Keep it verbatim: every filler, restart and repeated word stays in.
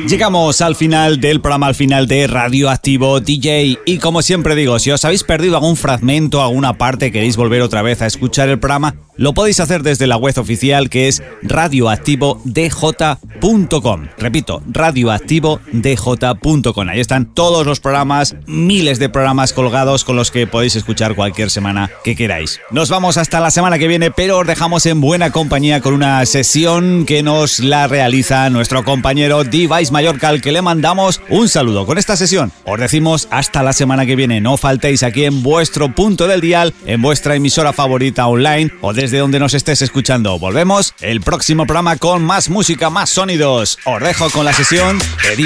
Llegamos al final del programa, al final de Radioactivo D J, y como siempre digo, si os habéis perdido algún fragmento, alguna parte, queréis volver otra vez a escuchar el programa, lo podéis hacer desde la web oficial, que es radioactivo d j punto com. Repito, radioactivo d j punto com. Ahí están todos los programas, miles de programas colgados con los que podéis escuchar cualquier semana que queráis. Nos vamos hasta la semana que viene, pero os dejamos en buena compañía con una sesión que nos la realiza nuestro compañero Device Mallorca, al que le mandamos un saludo. Con esta sesión os decimos hasta la semana que viene. No faltéis aquí en vuestro punto del dial, en vuestra emisora favorita online o desde donde nos estés escuchando. Volvemos el próximo programa con más música, más sonidos. Os dejo con la sesión de